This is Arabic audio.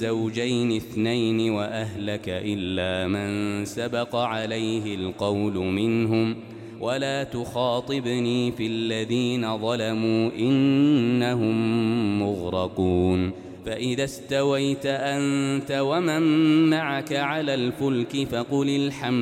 زوجين اثنين وأهلك إلا من سبق عليه القول منهم ولا تخاطبني في الذين ظلموا إنهم مغرقون فإذا استويت أنت ومن معك على الفلك فقل الحمد